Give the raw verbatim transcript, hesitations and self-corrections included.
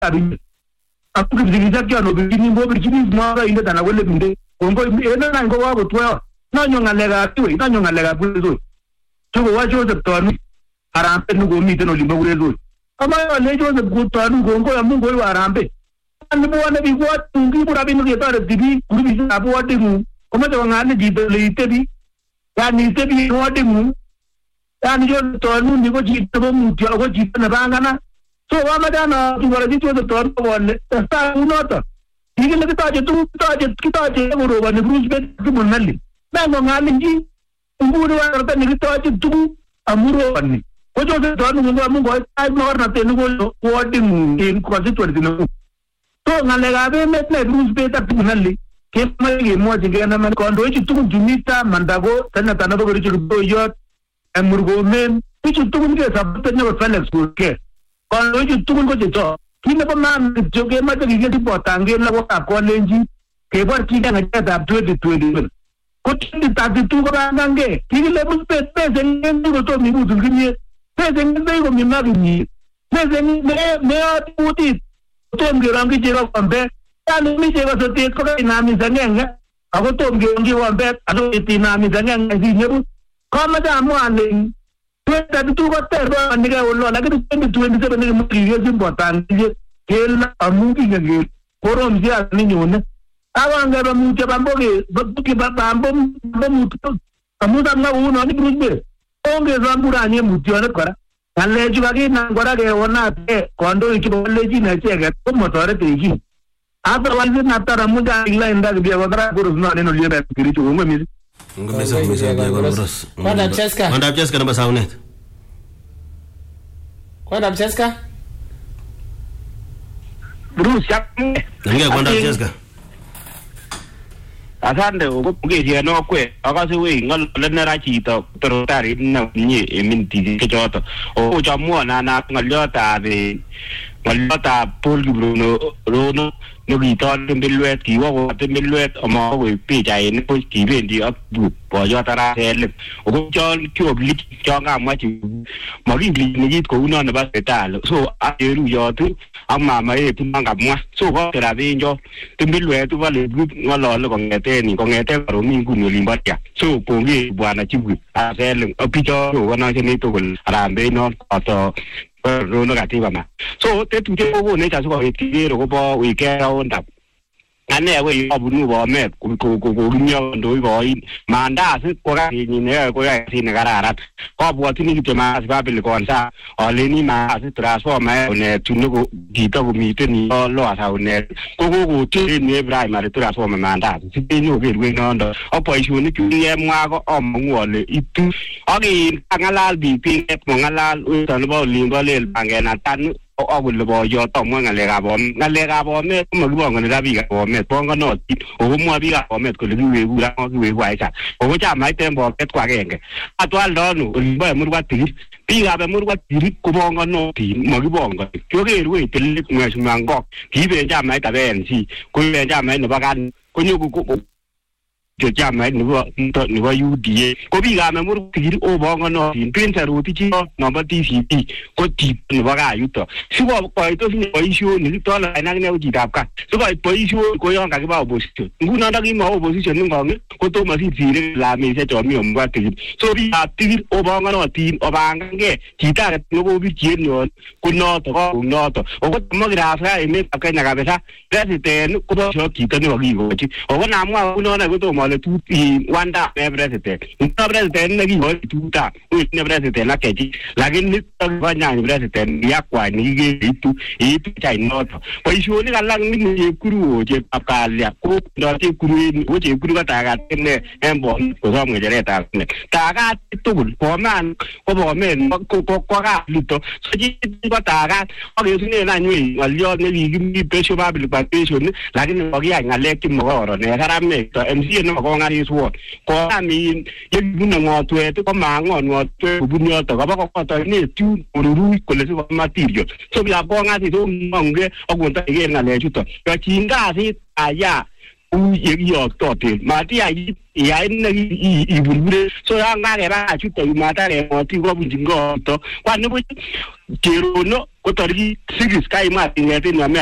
abin aku kibizikisa kya no bini mbo bini mwa inde tana wele binde ongo ene na ngo wa gotwa na nyonga lega tiwe na nyonga lega buzo tugo wa Joseph Tonu arampe nugo mite no limba urezo ama yo le Joseph Tonu gongo ya mungo wa arampe ani bo na bi wa tungi bura binu ke tare dibi kuri bi abu wa dimu kuma to ngane jibe le itebi ya ni itebi wa dimu ya ni Joseph Tonu ni go jibe bo muti go jibe na bangana so wa madana tu wala Joseph Tonu wala sta unota ini le kita tu kita kita je ngoro wa ni Bruce bet tu munali na ngo ngane ji umuru wa rata ni kita tu amuro ani ko Joseph Tonu ngo mungo ai no na te ngo ko dimu in constituency no to ngalega be metle Bruce bet tu munali ke magi mo jinga na man ko ndo chi tu jumita mandago tanna tanado ko chi do yot amurgo men chi tu nge sabta ne Felix ko ke ko ndo chi tu ko je to kina ba man joge ma de ge tipo tange la ko ko lenji ke bar ki ga ga da twenty twenty ko ti ta ti tu ko ba ngange ki le bu pe pe zen ngi to mi bu tu ni pe zen ngi ko mi ma ni pe zen me me a tu ti to ngi rangi je ko ambe ya ni mi je ko so ti ko na mi zangenga ako to ngi ngi wa ambe ado ti na mi zangenga ji ne bu ko ma da mo ane twenty two ko terba ni ga wollo la ga twenty twenty-seven ni mo ki ye important je kel amungi ngel korom je ani nyone awanga ba mu je bamboge babuki ba bambo bamu amuda na uno ni bruje onge zambura ni muti ona kora alle ju ga na ngora ge ona te kondo iki bolle ji na che ga ko motore te ji ata wali na tara muda illa inda ge ba gara guru no ne no liebe kiri chu ngome mi ngome sa ngome sa bros kwanda Cheska kwanda Cheska na basaunet kwanda Cheska Bruce yakne nge kwanda Cheska asande ugo ngeje no kwe akase we ngal lenera chito pero tari na ni eminti ke joto o jamu na na ngalota de ngalota pol bruno rono no gito tembeluet ki wo tembeluet ama we pi jai ne po ki bendi up bu bo yo tara hele ugo jon ki obli jonga ma chi mo ri ni ni ko uno na ba setal so ayeru yo tu amma ma e panga mwa so ko tera binjo tembeluet tu vale bu ngalo lo ngete ni ko ngete ro mi ku no limba ya so ko ngi bwana chibu a hele opicho ro na che ni to rambe no to ro no gati ba ma so te tu je ko ne cha so ko ti ro ko bo we ke ro nda ane we yo bu nu bo me ko ko ko nyo ndo bo i manda su ko ga ni ne ko ga ti ne ga ra ko bo ti ni te ma ba bil ko sa o le ni ma su transform ne tu no ko di to ko mi te ni lo sa ne ko ko ko ti ni bra ma transform manda ti ti no ge we no ndo o po isu ni ku ye mwa ko o mo ngo le itu o gi ngala bi pi mo ngala u to bo li bo le bangena tan o gul bo yo to mo ngale ga bo ngale ga bo me mo bo ngale da bi ga bo me to ngo no ti o mo bi ga bo me ko le we gu ra ngo we wa cha o cha mai tem bo pet kwa genge atwal do no bo mo wa ti bi ga be mo wa ti ko bo ngo no ti mo gi bo ngo ko ge ru ti le mo su mango ki be cha mai ta be en si ko be cha mai no ba ga ko nyu ko je cha mai no to ni wa yu die ko bi ga me mo ti o bo ngo no ti pin cha ru ti chi no ba ti si ti ko ti ni ba ga yu to si bo ko to si ko isu ni to la na ne u ji da ka so ko po isu ko yo ga ga ba opposition ngu na da gi mo opposition ni ngo ko to ma si ti le la mi se to mi o mo ti so bi a ti o bo ngo no ti o ba nge ti ta no ko bi ji no ko no to ko no to o ko mo gra fra e me ka na ga be sa president ko to ti to ni wa gi ko ti o ko na mo no na ko to mo le tu i wanda me president un president na gi ho tu ta u ne president la ke ti la gi ni to ba nya ni president ya kwa ni gi tu i tu chai no to po isu ni ga lang ni ni kuru je pa ka ya ko do ti kuru ni o je kuru ga ta ga ne em bo ko so mo je re ta ne ta ga tu po man ko bo me ko ko ko ga li to so ji ko ta ga o ge ni na ni wa yo ne li gi pe so ba bi pa pe so ni la gi ni o gi nga le ki mo ro ne ga ra me to mc no ko ngari suo ko ami ye bu na ngo twe to ko ma ngo ngo twe bu nyo to ko ba ko to ni tu ru ko le so ma ti yo so ya bo nga ti so nge o gun ta ge na le chu to yo chi nga si aya yekiyoktoten matiyai iyai ne ibulbure so yangakeba chute matare moti kobunji ngoto kwani buch cherono kotorki six kai matingetin